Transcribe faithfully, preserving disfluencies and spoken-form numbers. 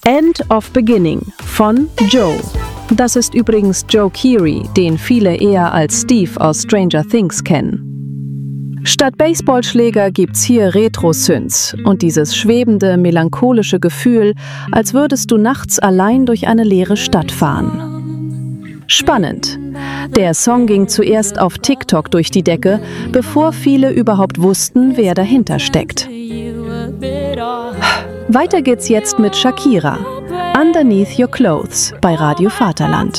End of Beginning von Joe. Das ist übrigens Joe Keery, den viele eher als Steve aus Stranger Things kennen. Statt Baseballschläger gibt's hier Retro-Synths und dieses schwebende, melancholische Gefühl, als würdest du nachts allein durch eine leere Stadt fahren. Spannend. Der Song ging zuerst auf TikTok durch die Decke, bevor viele überhaupt wussten, wer dahinter steckt. Weiter geht's jetzt mit Shakira. Underneath Your Clothes bei Radio Vaterland.